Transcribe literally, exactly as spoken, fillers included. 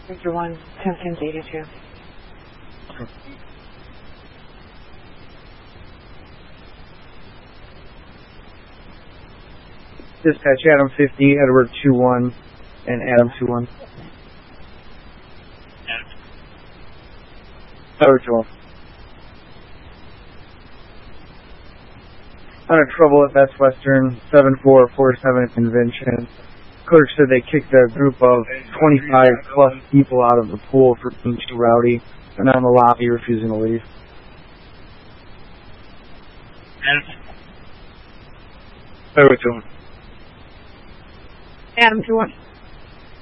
Victor one, ten ten Data two. Dispatch Adam fifty, Edward two one, and Adam two one. Edward two one. Under trouble at Best Western, seven four four seven Convention. Clerk said they kicked a group of twenty-five plus people out of the pool for being too rowdy and on the lobby refusing to leave. Edward two one. Adam two one.